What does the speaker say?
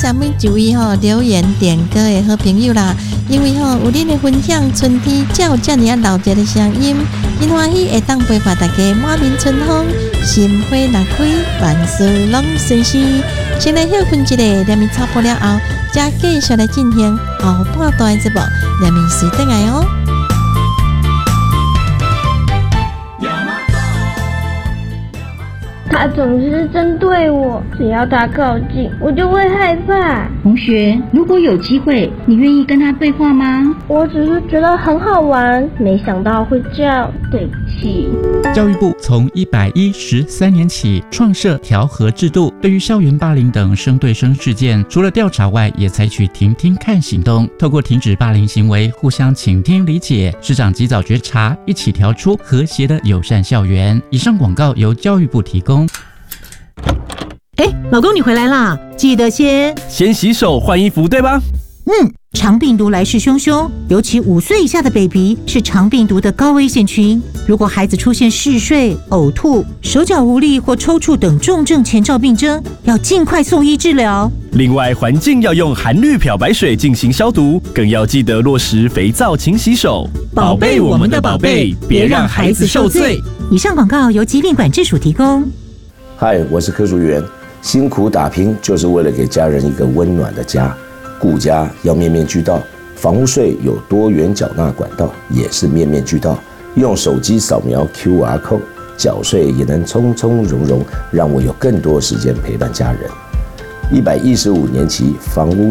谢每一位留言点歌的好朋友啦，因为有恁的分享，春天才有这么闹热的声音，因欢喜会当陪伴大家满面春风，心花怒开，万事拢顺心。先来休困一下，连面插播了后，再继续来进行后半段的节目，连面随等来哦。 他总是针对我，只要他靠近，我就会害怕。 同学，如果有机会，你愿意跟他对话吗？ 我只是觉得很好玩，没想到会这样，对不起。 教育部从113年起创设调和制度，对于校园霸凌等生对生事件，除了调查外，也采取听听看行动，透过停止霸凌行为，互相倾听理解，师长及早觉察，一起调出和谐的友善校园。以上广告由教育部提供。 老公你回来啦，记得先洗手换衣服对吧？ 肠病毒来势汹汹，尤其5岁以下的 baby 是肠病毒的高危险群。如果孩子出现嗜睡、呕吐、手脚无力或抽搐等重症前兆病征，要尽快送医治疗。 另外，环境要用含氯漂白水进行消毒，更要记得落实肥皂勤洗手，宝贝我们的宝贝，别让孩子受罪。 以上广告由疾病管制署提供。 嗨，我是柯淑媛。辛苦打拼就是为了给家人一个温暖的家，顾家要面面俱到，房屋税有多元缴纳管道，也是面面俱到。用手机扫描 QR code， 缴税也能从从容容，让我有更多时间陪伴家人。115年期房屋